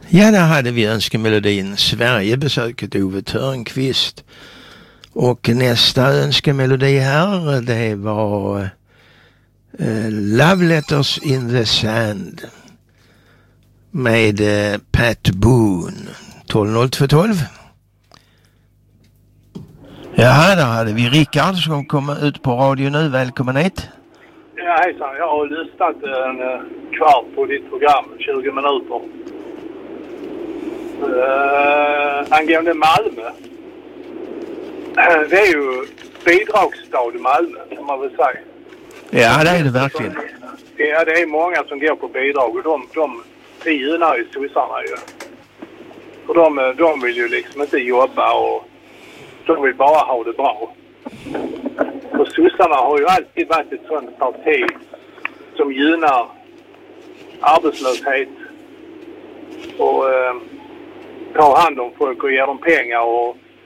Ja, där hade vi önskemelodin Sverigebesöket Ove Törnqvist. Och nästa önskemelodi här, det var Love Letters in the Sand med Pat Boone. 120212. Ja, där hade vi Rickard som kom ut på radio nu. Välkommen hit. Ja, hejsan. Jag har lyssnat en kvart på ditt program, 20 minuter. Angående Malmö. Det är ju bidragsstad i Malmö, kan man väl säga. Ja, det är det verkligen. Ja, det är många som går på bidrag och de gynnar ju sossarna ju. Och de vill ju liksom inte jobba och de vill bara ha det bra. Och sossarna har ju alltid varit ett sånt parti som gynnar arbetslöshet och tar hand om folk och ger dem pengar och